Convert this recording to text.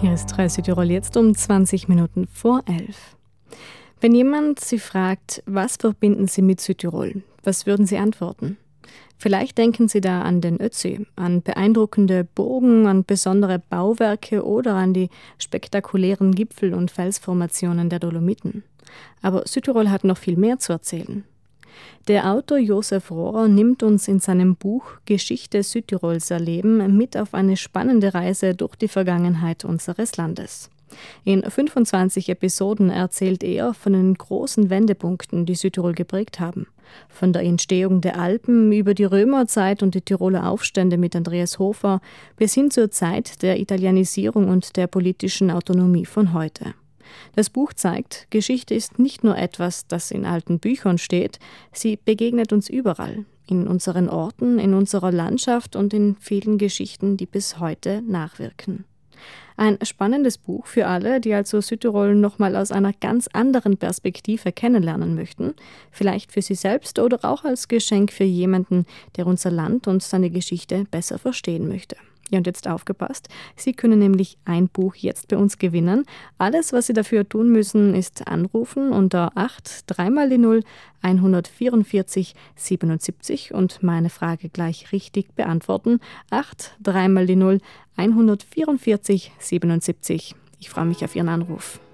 Hier ist 3 Südtirol jetzt um 20 Minuten vor 11. Wenn jemand Sie fragt, was verbinden Sie mit Südtirol, was würden Sie antworten? Vielleicht denken Sie da an den Ötzi, an beeindruckende Burgen, an besondere Bauwerke oder an die spektakulären Gipfel und Felsformationen der Dolomiten. Aber Südtirol hat noch viel mehr zu erzählen. Der Autor Josef Rohrer nimmt uns in seinem Buch Geschichte Südtirols erleben mit auf eine spannende Reise durch die Vergangenheit unseres Landes. In 25 Episoden erzählt er von den großen Wendepunkten, die Südtirol geprägt haben. Von der Entstehung der Alpen über die Römerzeit und die Tiroler Aufstände mit Andreas Hofer bis hin zur Zeit der Italienisierung und der politischen Autonomie von heute. Das Buch zeigt, Geschichte ist nicht nur etwas, das in alten Büchern steht, sie begegnet uns überall, in unseren Orten, in unserer Landschaft und in vielen Geschichten, die bis heute nachwirken. Ein spannendes Buch für alle, die also Südtirol nochmal aus einer ganz anderen Perspektive kennenlernen möchten, vielleicht für sie selbst oder auch als Geschenk für jemanden, der unser Land und seine Geschichte besser verstehen möchte. Ja, und jetzt aufgepasst, Sie können nämlich ein Buch jetzt bei uns gewinnen. Alles, was Sie dafür tun müssen, ist anrufen unter 8 3 mal die 0 144 77 und meine Frage gleich richtig beantworten. 8 3 mal die 0 144 77. Ich freue mich auf Ihren Anruf.